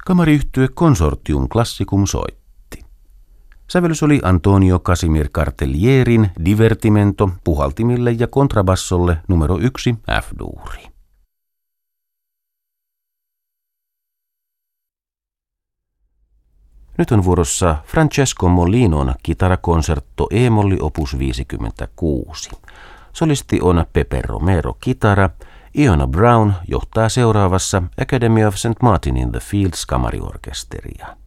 Kamariyhtye Consortium Classicum soitti. Sävellys oli Antonio Casimir Cartellierin Divertimento puhaltimille ja kontrabassolle numero 1 F-duuri. Nyt on vuorossa Francesco Molinon kitarakonsertto E-molli opus 56. Solisti on Pepe Romero kitara. Iona Brown johtaa seuraavassa Academy of St. Martin in the Fields kamariorkesteria.